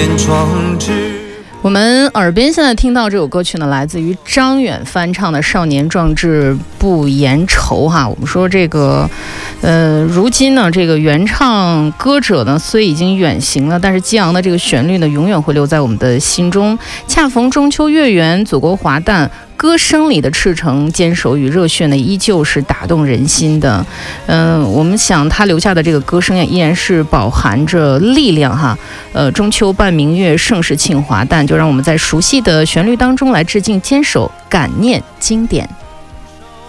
点壮志。 我们耳边现在听到这首歌曲呢，来自于张远翻唱的《少年壮志不言愁》哈。我们说这个，如今呢，这个原唱歌者呢，虽已经远行了，但是激昂的这个旋律呢，永远会留在我们的心中。恰逢中秋月圆，祖国华诞。歌声里的赤诚、坚守与热血呢，依旧是打动人心的。我们想他留下的这个歌声呀，依然是饱含着力量哈。中秋伴明月，盛世庆华诞，就让我们在熟悉的旋律当中来致敬坚守，感念经典。